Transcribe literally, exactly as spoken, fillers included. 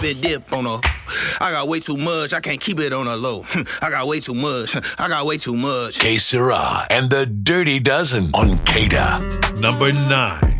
and dip on her. I got way too much, I can't keep it on a low. I got way too much, I got way too much. Que Sera and the Dirty Dozen on K D A. Number nine.